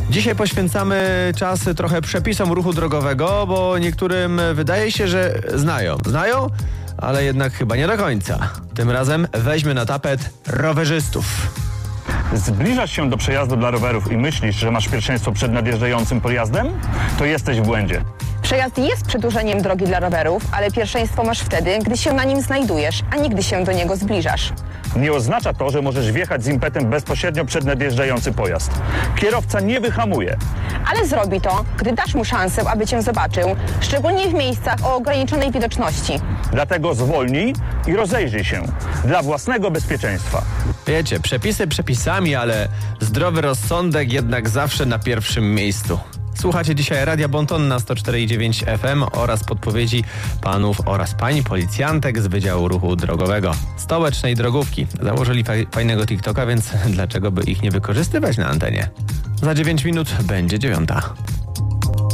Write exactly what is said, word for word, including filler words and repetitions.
Dzisiaj poświęcamy czas trochę przepisom ruchu drogowego, bo niektórym wydaje się, że znają. Znają, ale jednak chyba nie do końca. Tym razem weźmy na tapet rowerzystów. Zbliżasz się do przejazdu dla rowerów i myślisz, że masz pierwszeństwo przed nadjeżdżającym pojazdem? To jesteś w błędzie. Przejazd jest przedłużeniem drogi dla rowerów, ale pierwszeństwo masz wtedy, gdy się na nim znajdujesz, a nie gdy się do niego zbliżasz. Nie oznacza to, że możesz wjechać z impetem bezpośrednio przed nadjeżdżający pojazd. Kierowca nie wyhamuje. Ale zrobi to, gdy dasz mu szansę, aby cię zobaczył, szczególnie w miejscach o ograniczonej widoczności. Dlatego zwolnij i rozejrzyj się dla własnego bezpieczeństwa. Wiecie, przepisy przepisami, ale zdrowy rozsądek jednak zawsze na pierwszym miejscu. Słuchacie dzisiaj Radia Bonton na sto cztery i dziewięć F M oraz podpowiedzi panów oraz pań policjantek z Wydziału Ruchu Drogowego Stołecznej Drogówki. Założyli faj- fajnego TikToka, więc dlaczego by ich nie wykorzystywać na antenie? Za dziewięć minut będzie dziewiąta.